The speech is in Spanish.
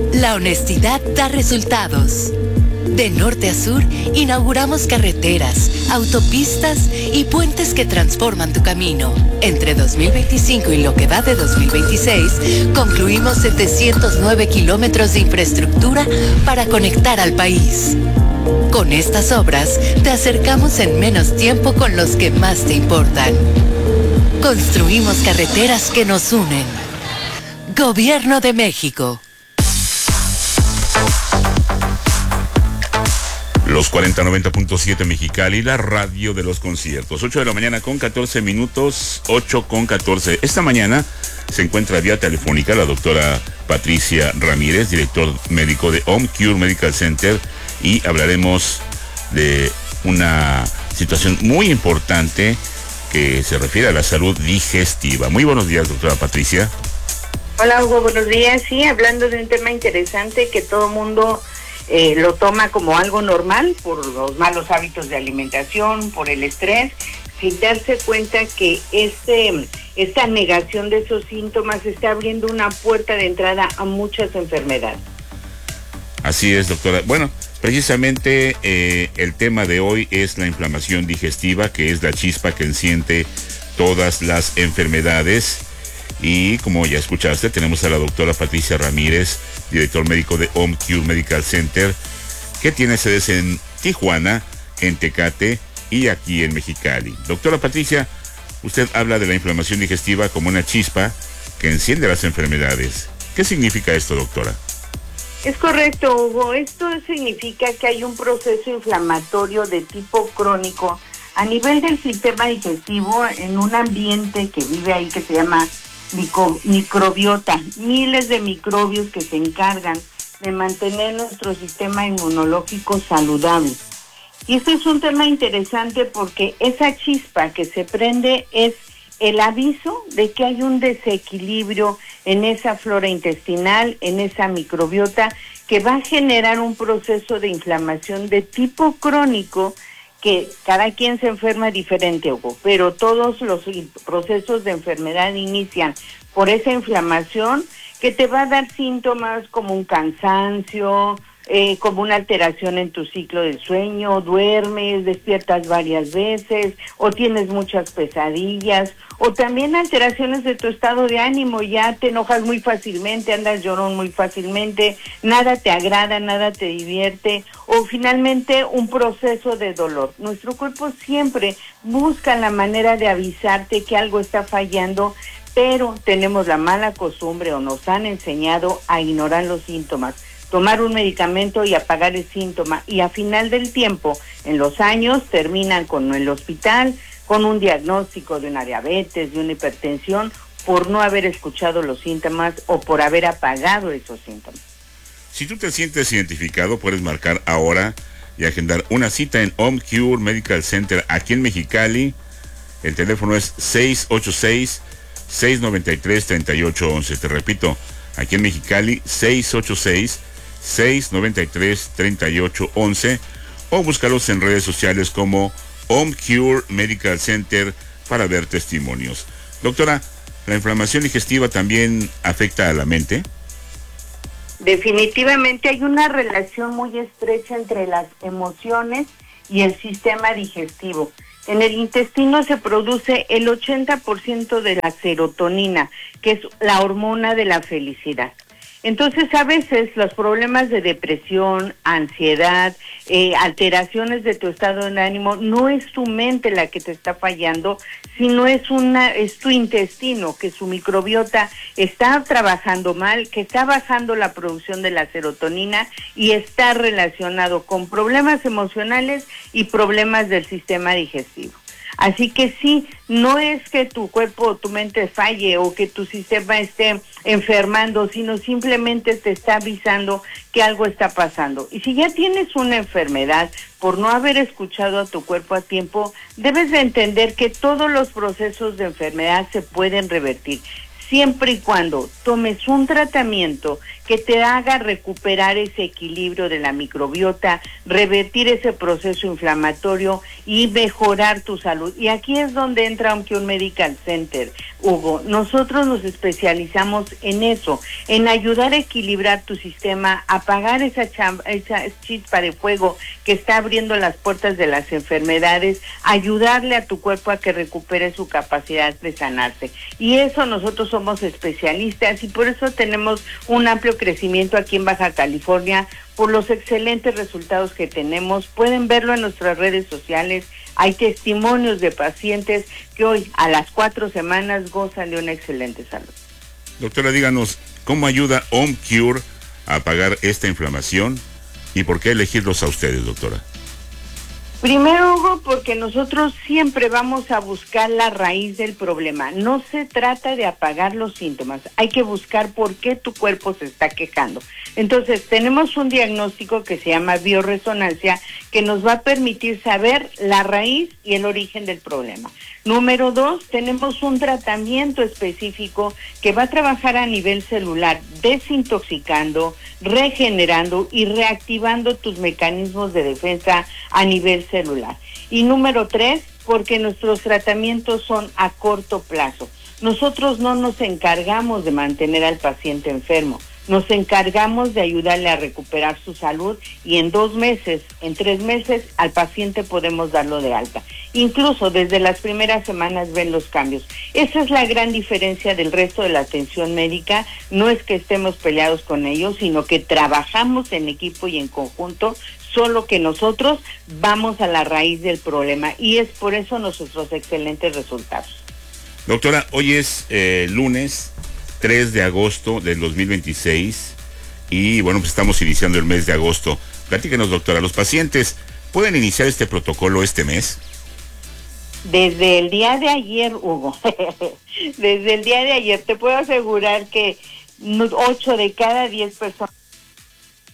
La honestidad da resultados. De norte a sur, inauguramos carreteras, autopistas y puentes que transforman tu camino. Entre 2025 y lo que va de 2026, concluimos 709 kilómetros de infraestructura para conectar al país. Con estas obras, te acercamos en menos tiempo con los que más te importan. Construimos carreteras que nos unen. Gobierno de México. Los 4090.7 Mexicali, la radio de los conciertos. 8 de la mañana con 14 minutos, 8 con 14. Esta mañana se encuentra vía telefónica la doctora Patricia Ramírez, director médico de Home Cure Medical Center, y hablaremos de una situación muy importante que se refiere a la salud digestiva. Muy buenos días, doctora Patricia. Hola, Hugo, buenos días. Sí, hablando de un tema interesante que todo mundo lo toma como algo normal por los malos hábitos de alimentación, por el estrés, sin darse cuenta que esta negación de esos síntomas está abriendo una puerta de entrada a muchas enfermedades. Así es, doctora. Bueno, precisamente el tema de hoy es la inflamación digestiva, que es la chispa que enciende todas las enfermedades. Y como ya escuchaste, tenemos a la doctora Patricia Ramírez, director médico de Home Cure Medical Center, que tiene sedes en Tijuana, en Tecate y aquí en Mexicali. Doctora Patricia, usted habla de la inflamación digestiva como una chispa que enciende las enfermedades. ¿Qué significa esto, doctora? Es correcto, Hugo. Esto significa que hay un proceso inflamatorio de tipo crónico a nivel del sistema digestivo en un ambiente que vive ahí que se llama microbiota, miles de microbios que se encargan de mantener nuestro sistema inmunológico saludable. Y este es un tema interesante porque esa chispa que se prende es el aviso de que hay un desequilibrio en esa flora intestinal, en esa microbiota, que va a generar un proceso de inflamación de tipo crónico, que cada quien se enferma diferente, Hugo, pero todos los procesos de enfermedad inician por esa inflamación que te va a dar síntomas como un cansancio, como una alteración en tu ciclo del sueño, duermes, despiertas varias veces, o tienes muchas pesadillas, o también alteraciones de tu estado de ánimo, ya te enojas muy fácilmente, andas llorón muy fácilmente, nada te agrada, nada te divierte, o finalmente un proceso de dolor. Nuestro cuerpo siempre busca la manera de avisarte que algo está fallando, pero tenemos la mala costumbre o nos han enseñado a ignorar los síntomas, tomar un medicamento y apagar el síntoma, y a final del tiempo, en los años, terminan con el hospital, con un diagnóstico de una diabetes, de una hipertensión, por no haber escuchado los síntomas o por haber apagado esos síntomas. Si tú te sientes identificado, puedes marcar ahora y agendar una cita en Home Cure Medical Center aquí en Mexicali. El teléfono es 686-693-3811. Te repito, aquí en Mexicali, 686-693-3811, o búscalos en redes sociales como Home Cure Medical Center para ver testimonios. Doctora, ¿la inflamación digestiva también afecta a la mente? Definitivamente hay una relación muy estrecha entre las emociones y el sistema digestivo. En el intestino se produce el 80% de la serotonina, que es la hormona de la felicidad. Entonces, a veces los problemas de depresión, ansiedad, alteraciones de tu estado de ánimo, no es tu mente la que te está fallando, sino es tu intestino, que su microbiota está trabajando mal, que está bajando la producción de la serotonina y está relacionado con problemas emocionales y problemas del sistema digestivo. Así que sí, no es que tu cuerpo o tu mente falle o que tu sistema esté enfermando, sino simplemente te está avisando que algo está pasando. Y si ya tienes una enfermedad, por no haber escuchado a tu cuerpo a tiempo, debes de entender que todos los procesos de enfermedad se pueden revertir. siempre y cuando tomes un tratamiento que te haga recuperar ese equilibrio de la microbiota, revertir ese proceso inflamatorio y mejorar tu salud. Y aquí es donde entra OmCure Medical Center, Hugo. Nosotros nos especializamos en eso, en ayudar a equilibrar tu sistema, apagar esa chispa de fuego que está abriendo las puertas de las enfermedades, ayudarle a tu cuerpo a que recupere su capacidad de sanarse. Y eso nosotros somos especialistas y por eso tenemos un amplio crecimiento aquí en Baja California, por los excelentes resultados que tenemos. Pueden verlo en nuestras redes sociales. Hay testimonios de pacientes que hoy a las 4 semanas gozan de una excelente salud. Doctora, díganos, ¿cómo ayuda OmCure a apagar esta inflamación y por qué elegirlos a ustedes, doctora? Primero, Hugo, porque nosotros siempre vamos a buscar la raíz del problema. No se trata de apagar los síntomas, hay que buscar por qué tu cuerpo se está quejando. Entonces, tenemos un diagnóstico que se llama bioresonancia, que nos va a permitir saber la raíz y el origen del problema. Número 2, tenemos un tratamiento específico que va a trabajar a nivel celular, desintoxicando, regenerando y reactivando tus mecanismos de defensa a nivel celular. Y número 3, porque nuestros tratamientos son a corto plazo. Nosotros no nos encargamos de mantener al paciente enfermo, nos encargamos de ayudarle a recuperar su salud y en 2 meses, en 3 meses, al paciente podemos darlo de alta. Incluso desde las primeras semanas ven los cambios. Esa es la gran diferencia del resto de la atención médica. No es que estemos peleados con ellos, sino que trabajamos en equipo y en conjunto, solo que nosotros vamos a la raíz del problema y es por eso nuestros excelentes resultados. Doctora, hoy es lunes 3 de agosto del 2026 y bueno, pues estamos iniciando el mes de agosto. Platíquenos, doctora, ¿los pacientes pueden iniciar este protocolo este mes? Desde el día de ayer, Hugo, desde el día de ayer te puedo asegurar que 8 de cada 10 personas